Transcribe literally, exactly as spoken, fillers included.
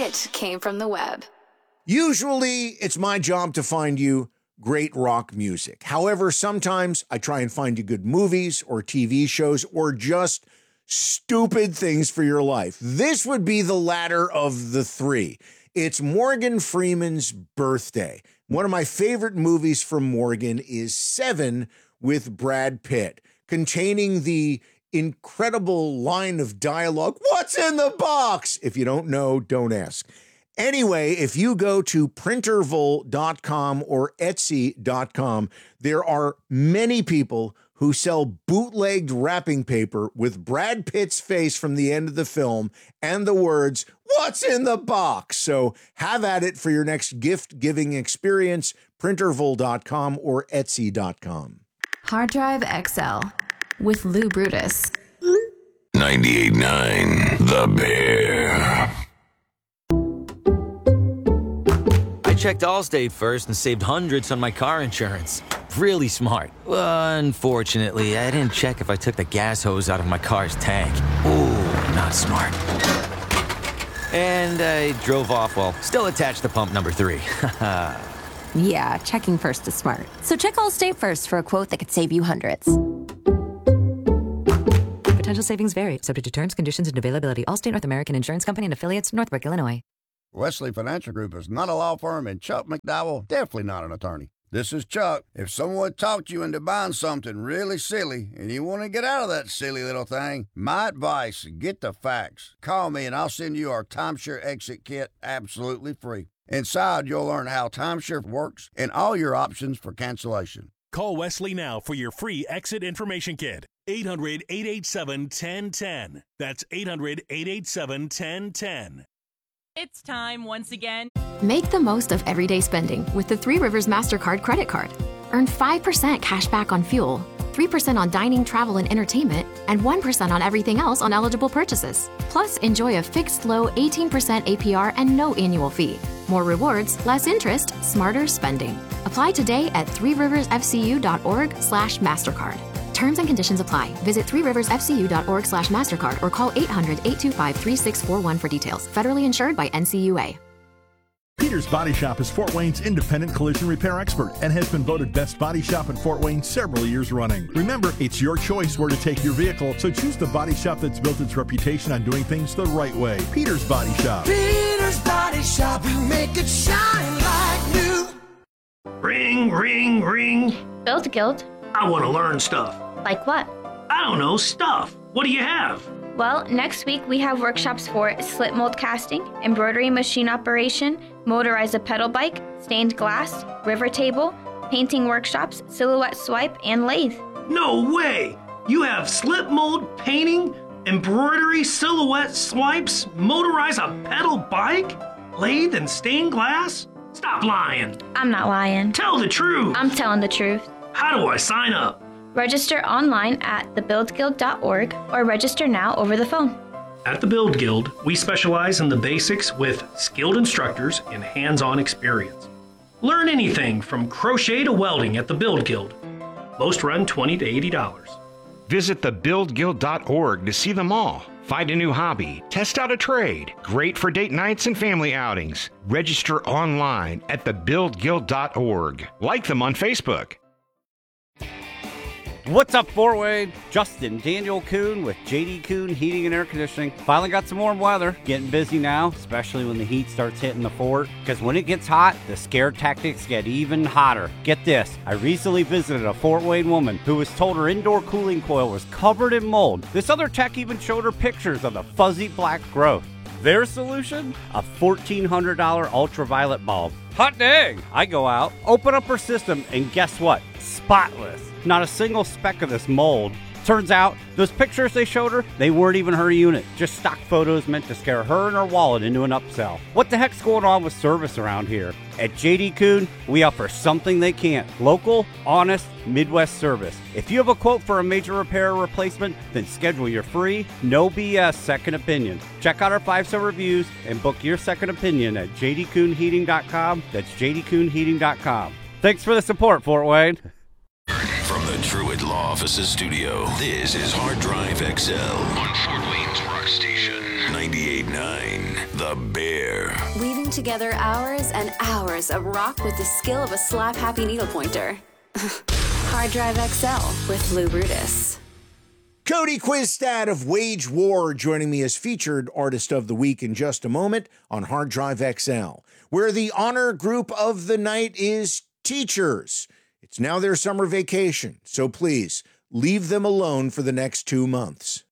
it came from the web. Usually, it's my job to find you great rock music. However, sometimes I try and find you good movies or T V shows or just stupid things for your life. This would be the latter of the three. It's Morgan Freeman's birthday. One of my favorite movies from Morgan is Seven with Brad Pitt, containing the incredible line of dialogue, "What's in the box?" If you don't know, don't ask. Anyway, if you go to printervol dot com or etsy dot com, there are many people who sell bootlegged wrapping paper with Brad Pitt's face from the end of the film and the words, "What's in the box?" So have at it for your next gift-giving experience, printervol dot com or etsy dot com. Hard Drive X L with Lou Brutus. ninety-eight point nine The Bear. I checked Allstate first and saved hundreds on my car insurance. Really smart. Unfortunately, I didn't check if I took the gas hose out of my car's tank. Ooh, not smart. And I drove off while still attached to pump number three. Yeah, checking first is smart. So check Allstate first for a quote that could save you hundreds. Potential savings vary, subject to terms, conditions, and availability. Allstate North American Insurance Company and affiliates, Northbrook, Illinois. Wesley Financial Group is not a law firm, and Chuck McDowell definitely not an attorney. This is Chuck. If someone talked you into buying something really silly and you want to get out of that silly little thing, my advice, get the facts. Call me and I'll send you our timeshare exit kit absolutely free. Inside, you'll learn how timeshare works and all your options for cancellation. Call Wesley now for your free exit information kit. eight hundred, eight eight seven, one zero one zero. That's eight hundred, eight eight seven, one zero one zero. It's time once again. Make the most of everyday spending with the Three Rivers MasterCard credit card. Earn five percent cash back on fuel, three percent on dining, travel, and entertainment, and one percent on everything else on eligible purchases. Plus, enjoy a fixed low eighteen percent A P R and no annual fee. More rewards, less interest, smarter spending. Apply today at three rivers f c u dot org slash MasterCard. Terms and conditions apply. Visit three rivers f c u dot org slash MasterCard or call eight hundred, eight two five, three six four one for details. Federally insured by N C U A. Peters Body Shop is Fort Wayne's independent collision repair expert and has been voted best body shop in Fort Wayne several years running. Remember, it's your choice where to take your vehicle, so choose the body shop that's built its reputation on doing things the right way. Peters Body Shop. Peters Body Shop, we make it shine like new. Ring, ring, ring. Build Guild. I want to learn stuff. Like what? I don't know, stuff. What do you have? Well, next week we have workshops for slip mold casting, embroidery machine operation, motorize a pedal bike, stained glass, river table, painting workshops, silhouette swipe, and lathe. No way! You have slip mold, painting, embroidery, silhouette swipes, motorize a pedal bike, lathe, and stained glass? Stop lying. I'm not lying. Tell the truth. I'm telling the truth. How do I sign up? Register online at the build guild dot org or register now over the phone. At the Build Guild, we specialize in the basics with skilled instructors and hands-on experience. Learn anything from crochet to welding at the Build Guild. Most run twenty to eighty dollars. Visit the build guild dot org to see them all. Find a new hobby, test out a trade. Great for date nights and family outings. Register online at the build guild dot org. Like them on Facebook. What's up, Fort Wayne? Justin Daniel Kuhn with J D Kuhn Heating and Air Conditioning. Finally got some warm weather. Getting busy now, especially when the heat starts hitting the fort. Because when it gets hot, the scare tactics get even hotter. Get this, I recently visited a Fort Wayne woman who was told her indoor cooling coil was covered in mold. This other tech even showed her pictures of the fuzzy black growth. Their solution? A fourteen hundred dollars ultraviolet bulb. Hot dang! I go out, open up her system, and guess what? Spotless. Not a single speck of this mold. Turns out, those pictures they showed her, they weren't even her unit. Just stock photos meant to scare her and her wallet into an upsell. What the heck's going on with service around here? At J D Kuhn, we offer something they can't. Local, honest, Midwest service. If you have a quote for a major repair or replacement, then schedule your free, no B S second opinion. Check out our five-star reviews and book your second opinion at j d kuhn heating dot com. That's j d kuhn heating dot com. Thanks for the support, Fort Wayne. From the Truett Law Offices studio, this is Hard Drive X L on Fort Wayne's Rock Station, ninety-eight point nine, The Bear. Weaving together hours and hours of rock with the skill of a slap-happy needle pointer. Hard Drive X L with Lou Brutus. Cody Quizstad of Wage War joining me as featured artist of the week in just a moment on Hard Drive X L, where the honor group of the night is teachers. It's now their summer vacation, so please leave them alone for the next two months.